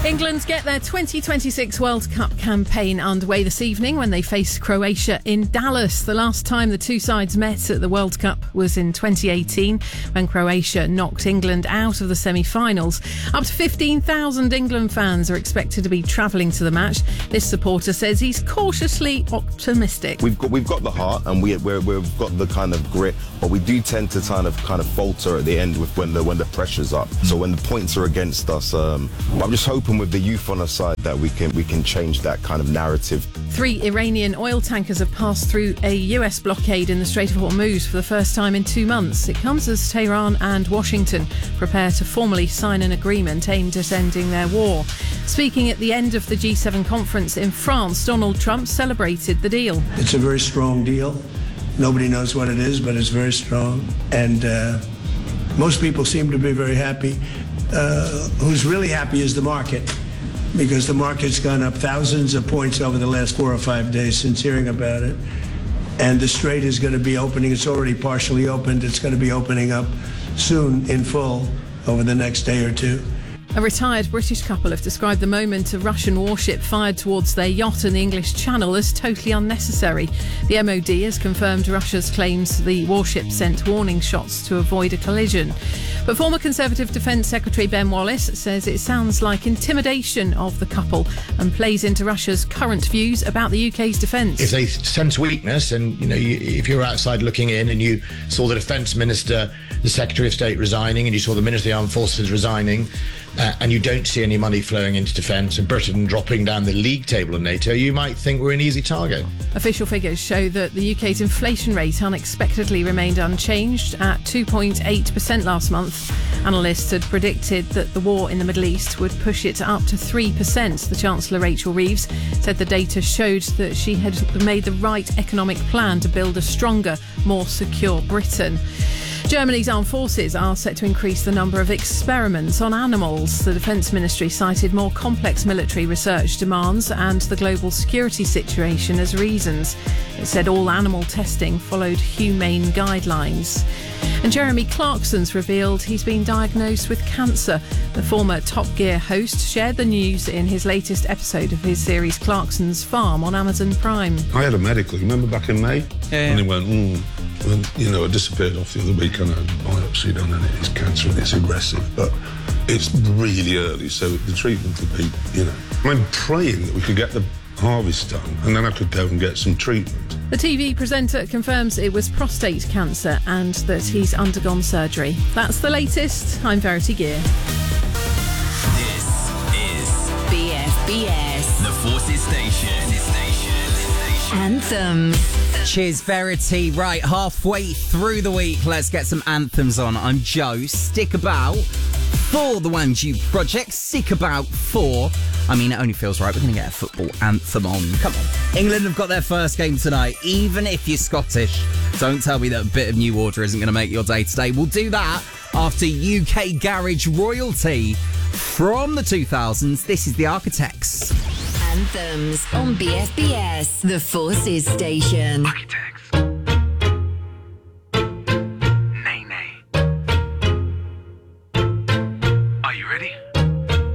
England get their 2026 World Cup campaign underway this evening when they face Croatia in Dallas. The last time the two sides met at the World Cup was in 2018 when Croatia knocked England out of the semi-finals. Up to 15,000 England fans are expected to be travelling to the match. This supporter says he's cautiously optimistic. We've got the heart and we've got the kind of grit, but we do tend to kind of falter at the end when the pressure's up. So when the points are against us, I'm just hoping with the youth on our side that we can change that kind of narrative. 3 Iranian oil tankers have passed through a US blockade in the Strait of Hormuz for the first time in 2 months. It comes as Tehran and Washington prepare to formally sign an agreement aimed at ending their war. Speaking at the end of the G7 conference in France, Donald Trump celebrated the deal. It's a very strong deal. Nobody knows what it is, but it's very strong. And most people seem to be very happy. Who's really happy is the market, because the market's gone up thousands of points over the last 4 or 5 days since hearing about it. And the Strait is going to be opening. It's already partially opened. It's going to be opening up soon in full over the next day or two. A retired British couple have described the moment a Russian warship fired towards their yacht in the English Channel as totally unnecessary. The MOD has confirmed Russia's claims the warship sent warning shots to avoid a collision. But former Conservative Defence Secretary Ben Wallace says it sounds like intimidation of the couple and plays into Russia's current views about the UK's defence. If they sense weakness and, if you're outside looking in and you saw the Defence Minister, the Secretary of State resigning and you saw the Minister of the Armed Forces resigning, and you don't see any money flowing into defence and Britain dropping down the league table in NATO, you might think we're an easy target. Official figures show that the UK's inflation rate unexpectedly remained unchanged at 2.8% last month. Analysts had predicted that the war in the Middle East would push it up to 3%. The Chancellor, Rachel Reeves, said the data showed that she had made the right economic plan to build a stronger, more secure Britain. Germany's armed forces are set to increase the number of experiments on animals. The Defence Ministry cited more complex military research demands and the global security situation as reasons. It said all animal testing followed humane guidelines. And Jeremy Clarkson's revealed he's been diagnosed with cancer. The former Top Gear host shared the news in his latest episode of his series Clarkson's Farm on Amazon Prime. I had a medical, remember back in May? Yeah. And it went, I disappeared off the other week and I had a biopsy done and it's cancer and it's aggressive, but it's really early, so the treatment could be, I'm praying that we could get the harvest done and then I could go and get some treatment. The TV presenter confirms it was prostate cancer and that he's undergone surgery. That's the latest. I'm Verity Gear. This is BFBS, the Forces Station. Anthems. Cheers, Verity. Right, halfway through the week, let's get some anthems on. I'm Joe. Stick about for the One Due Project. Stick about for... it only feels right. We're going to get a football anthem on. Come on. England have got their first game tonight. Even if you're Scottish, don't tell me that a bit of New Order isn't going to make your day today. We'll do that after UK garage royalty from the 2000s. This is The Architects. Anthems on BFBS, the Forces Station. Architects.